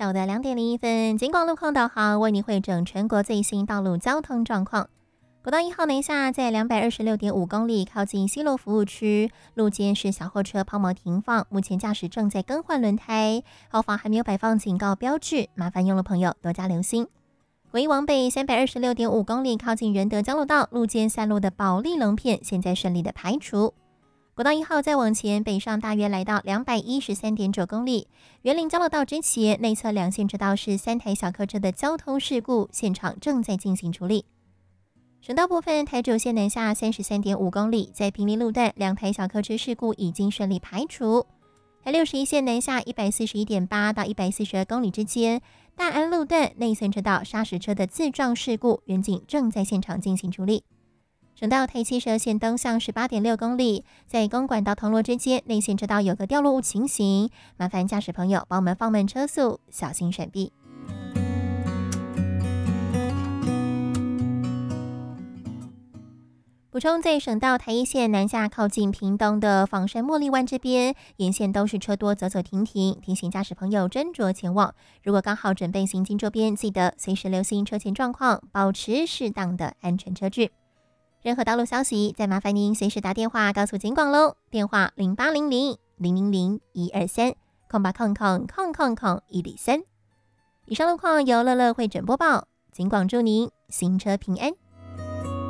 下午的2点01分，警广路况导航为您汇整全国最新道路交通状况。国道1号南下在226.5公里，靠近西螺服务区，路肩是小货车抛锚停放，目前驾驶正在更换轮胎，后方还没有摆放警告标志，麻烦用路朋友多加留心。国一往北326.5公里，靠近仁德交流道，路肩散落的保利龙片现在顺利的排除。国道1号再往前北上，大约来到213.9公里，园林交流道之前内侧2线车道是3台小客车的交通事故，现场正在进行处理。省道部分，台九线南下33.5公里，在平林路段2台小客车事故已经顺利排除。台61线南下141.8到142公里之间，大安路段内侧车道砂石车的自撞事故，员警正在现场进行处理。省道台72线东向18.6公里，在公馆到铜锣之间内线车道有个掉落物情形，麻烦驾驶朋友帮我们放慢车速，小心闪避。补充，在省道台一线南下靠近屏东的枋山茉莉湾这边，沿线都是车多，走走停停，提醒驾驶朋友斟酌前往。如果刚好准备行经周边，记得随时留心车前状况，保持适当的安全车距。任何道路消息，再麻烦您随时打电话告诉警广喽，电话0800-000-123，空8空空空空空103。以上路况由乐乐会诊播报，警广祝您行车平安。